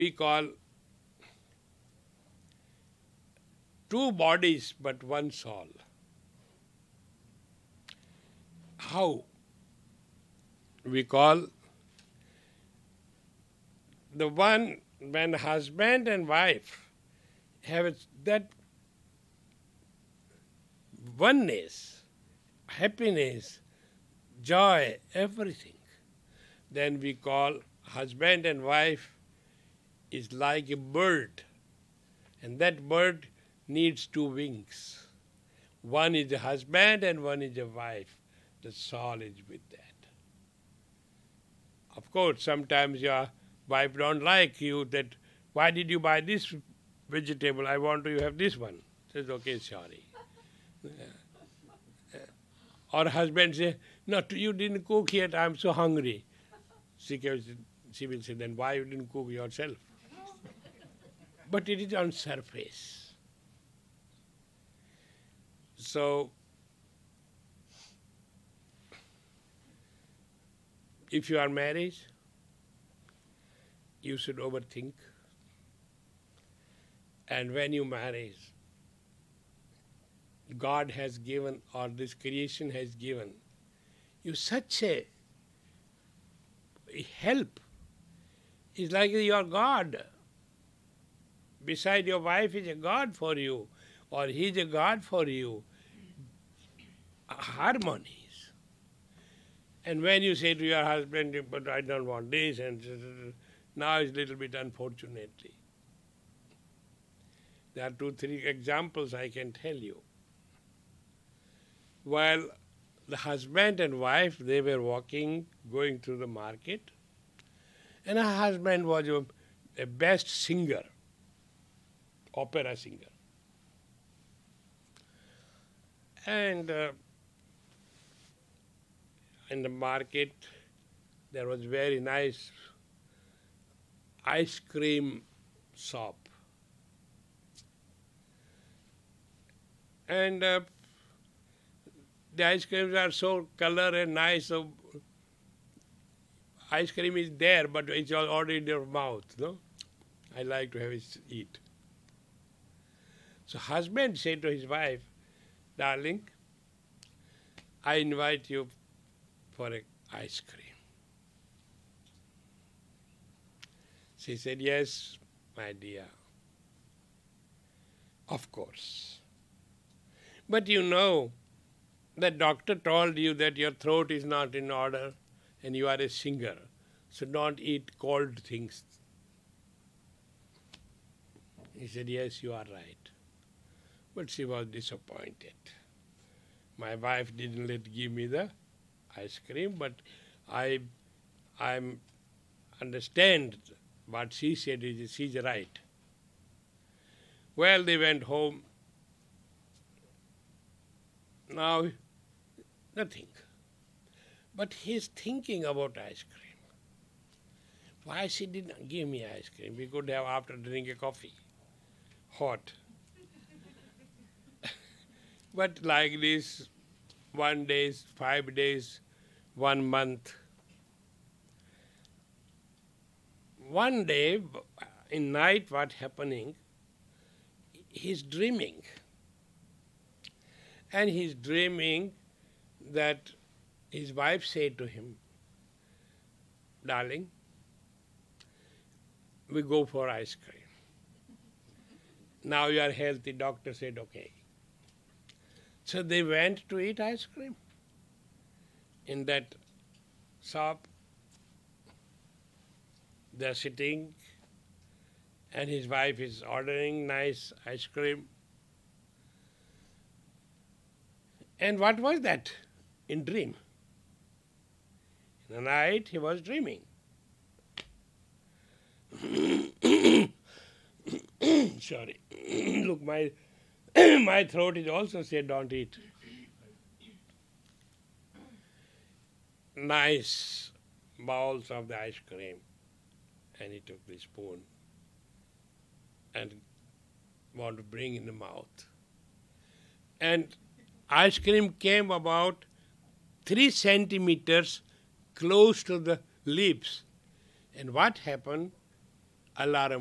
we call two bodies but one soul. How? We call the one when husband and wife have that oneness, happiness, joy, everything, then we call husband and wife is like a bird, and that bird needs two wings. One is a husband and one is a wife. The soul is with that. Of course, sometimes your wife don't like you that, why did you buy this vegetable? I want to have this one. Says, okay, sorry. Or husband say, no, you didn't cook yet, I'm so hungry. She will say, then why you didn't cook yourself? But it is on surface. So, if you are married, you should overthink. And when you marry, God has given, or this creation has given, you such a help. It's like your God. Beside your wife is a God for you, or he is a God for you. Harmonies. And when you say to your husband, but I don't want this, and now it's a little bit unfortunately. There are 2-3 examples I can tell you. While the husband and wife, they were walking, going through the market, and her husband was a best singer, opera singer. And in the market, there was very nice ice cream shop. And the ice creams are so color and nice, so ice cream is there, but it's already in your mouth, no? I like to have it eat. So husband said to his wife, darling, I invite you for an ice cream. She said, yes, my dear, of course. But you know, the doctor told you that your throat is not in order and you are a singer, so don't eat cold things. He said, yes, you are right. But she was disappointed. My wife didn't give me the ice cream, but I understand what she said, she's right. Well, they went home. Now, nothing. But he's thinking about ice cream. Why she didn't give me ice cream? We could have after drinking coffee, hot. But like this, 1 day, 5 days, 1 month. One day, in night, what happening? He's dreaming. And he's dreaming that his wife said to him, darling, we go for ice cream. Now you are healthy. Doctor said, okay. So they went to eat ice cream in that shop. They're sitting, and his wife is ordering nice ice cream. And what was that in dream? In the night he was dreaming. Sorry. Look, my my throat is also said don't eat. Nice bowls of the ice cream. And he took the spoon and wanted to bring in the mouth. And ice cream came about 3 centimeters close to the lips. And what happened? alarm